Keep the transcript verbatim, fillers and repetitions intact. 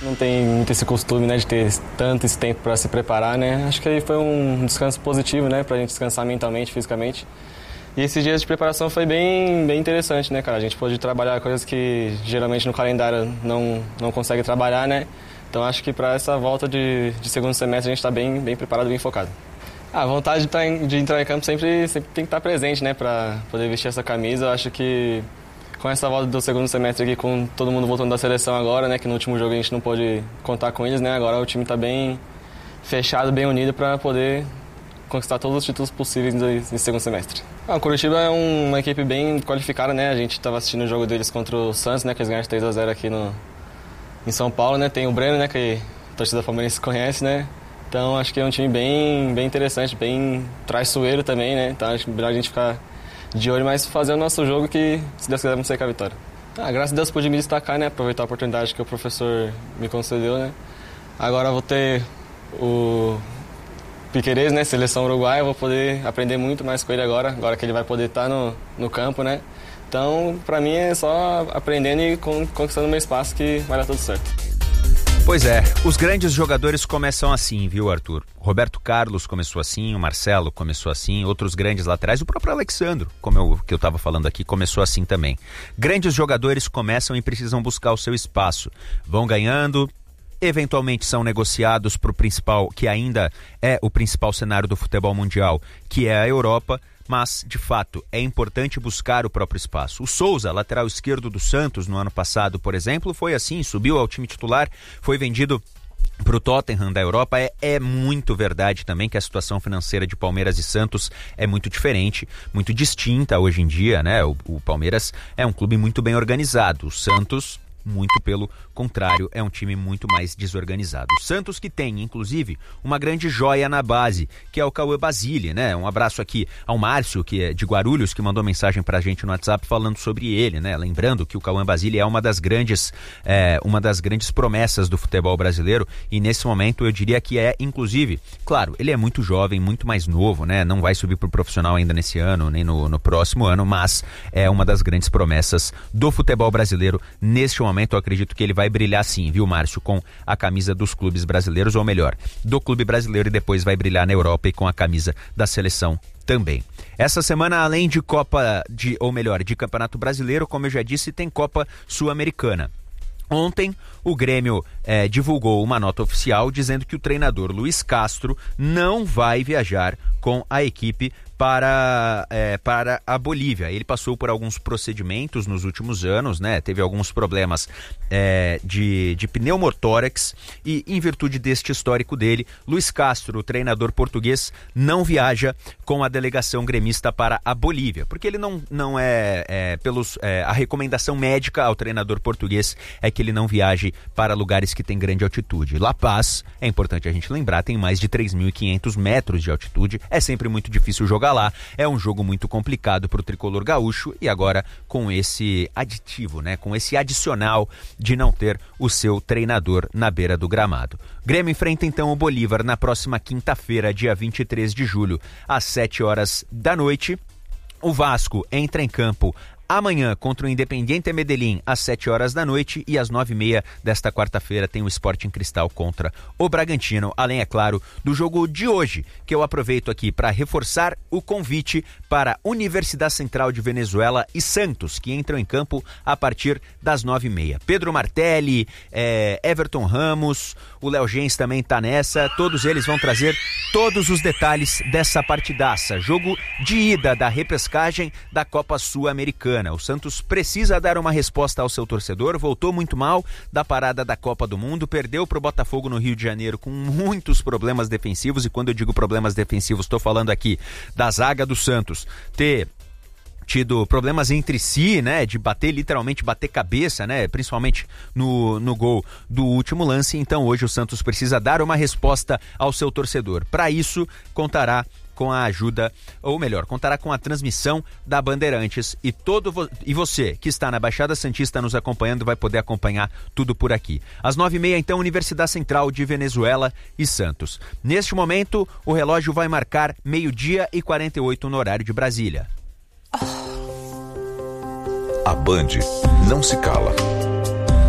Não tem muito esse costume, né, de ter tanto esse tempo para se preparar, né? Acho que aí foi um descanso positivo, né, pra gente descansar mentalmente, fisicamente. E esses dias de preparação foi bem, bem interessante, né, cara? A gente pôde trabalhar coisas que geralmente no calendário não, não consegue trabalhar, né? Então acho que para essa volta de, de segundo semestre a gente está bem, bem preparado, bem focado. A vontade de, tá em, de entrar em campo sempre, sempre tem que estar presente, né, para poder vestir essa camisa. Eu acho que com essa volta do segundo semestre aqui, com todo mundo voltando da seleção agora, né, que no último jogo a gente não pôde contar com eles, né, agora o time está bem fechado, bem unido para poder conquistar todos os títulos possíveis nesse segundo semestre. Ah, o Coritiba é um, uma equipe bem qualificada, né, a gente estava assistindo o jogo deles contra o Santos, né, que eles ganharam três a zero aqui no, em São Paulo, né, tem o Breno, né, que a torcida palmeirense conhece, né, então acho que é um time bem, bem interessante, bem traiçoeiro também, né, então acho melhor a gente ficar de olho, mas fazer o nosso jogo que, se Deus quiser, vamos sair com a vitória. Ah, graças a Deus pude me destacar, né, aproveitar a oportunidade que o professor me concedeu, né, agora eu vou ter o Piquerez, né, seleção uruguaia, eu vou poder aprender muito mais com ele agora, agora que ele vai poder estar no, no campo, né, então para mim é só aprendendo e conquistando meu espaço que vai dar tudo certo. Pois é, os grandes jogadores começam assim, viu, Arthur? Roberto Carlos começou assim, o Marcelo começou assim, outros grandes laterais, o próprio Alexandro, como eu, que eu estava falando aqui, começou assim também. Grandes jogadores começam e precisam buscar o seu espaço. Vão ganhando, eventualmente são negociados para o principal, que ainda é o principal cenário do futebol mundial, que é a Europa, mas, de fato, é importante buscar o próprio espaço. O Souza, lateral esquerdo do Santos, no ano passado, por exemplo, foi assim, subiu ao time titular, foi vendido para o Tottenham da Europa. É, é muito verdade também que a situação financeira de Palmeiras e Santos é muito diferente, muito distinta hoje em dia, né? O, o Palmeiras é um clube muito bem organizado, o Santos, muito pelo contrário, é um time muito mais desorganizado. O Santos que tem, inclusive, uma grande joia na base, que é o Cauê Basile, né? Um abraço aqui ao Márcio, que é de Guarulhos, que mandou mensagem pra gente no WhatsApp falando sobre ele, né? Lembrando que o Cauê Basile é uma das grandes, é, uma das grandes promessas do futebol brasileiro e nesse momento eu diria que é, inclusive, claro, ele é muito jovem, muito mais novo, né? Não vai subir pro profissional ainda nesse ano, nem no, no próximo ano, mas é uma das grandes promessas do futebol brasileiro. Neste momento eu acredito que ele vai brilhar sim, viu, Márcio, com a camisa dos clubes brasileiros, ou melhor, do clube brasileiro, e depois vai brilhar na Europa e com a camisa da seleção também. Essa semana, além de Copa, de, ou melhor, de Campeonato Brasileiro, como eu já disse, tem Copa Sul-Americana. Ontem, o Grêmio eh, divulgou uma nota oficial dizendo que o treinador Luiz Castro não vai viajar com a equipe para, é, para a Bolívia. Ele passou por alguns procedimentos nos últimos anos, né? Teve alguns problemas é, de, de pneumotórax e, em virtude deste histórico dele, Luiz Castro, o treinador português, não viaja com a delegação gremista para a Bolívia, porque ele não, não é, é pelos, é, a recomendação médica ao treinador português é que ele não viaje para lugares que têm grande altitude. La Paz, é importante a gente lembrar, tem mais de três mil e quinhentos metros de altitude, é sempre muito difícil jogar lá, é um jogo muito complicado para o tricolor gaúcho e agora com esse aditivo, né, com esse adicional de não ter o seu treinador na beira do gramado. Grêmio enfrenta então o Bolívar na próxima quinta-feira, dia vinte e três de julho, às sete horas da noite. O Vasco entra em campo amanhã contra o Independiente Medellín às sete horas da noite e às nove e meia desta quarta-feira tem o Sporting Cristal contra o Bragantino, além, é claro, do jogo de hoje, que eu aproveito aqui para reforçar o convite para Universidade Central de Venezuela e Santos, que entram em campo a partir das nove e meia. Pedro Martelli, é, Everton Ramos, o Léo Gens também está nessa, todos eles vão trazer todos os detalhes dessa partidaça, jogo de ida da repescagem da Copa Sul-Americana. O Santos precisa dar uma resposta ao seu torcedor, voltou muito mal da parada da Copa do Mundo, perdeu para o Botafogo no Rio de Janeiro com muitos problemas defensivos, e quando eu digo problemas defensivos, estou falando aqui da zaga do Santos ter tido problemas entre si, né, de bater, literalmente bater cabeça, né, principalmente no, no gol do último lance. Então hoje o Santos precisa dar uma resposta ao seu torcedor. Para isso, contará com a ajuda, ou melhor, contará com a transmissão da Bandeirantes e todo vo- e você que está na Baixada Santista nos acompanhando vai poder acompanhar tudo por aqui. Às nove e meia, então, Universidade Central de Venezuela e Santos. Neste momento, o relógio vai marcar meio-dia e quarenta e oito no horário de Brasília. A Band não se cala.